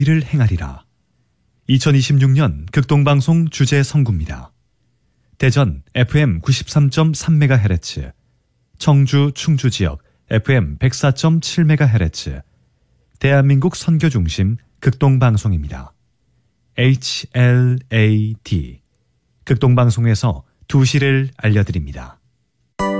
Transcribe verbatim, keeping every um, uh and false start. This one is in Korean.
이를 행하리라. 이천이십육 년 극동방송 주제 선구입니다. 대전 에프엠 구십삼 점 삼 메가헤르츠, 청주 충주 지역 에프엠 백사 점 칠 메가헤르츠, 대한민국 선교 중심 극동방송입니다. 에이치엘에이디 극동방송에서 두 시를 알려드립니다.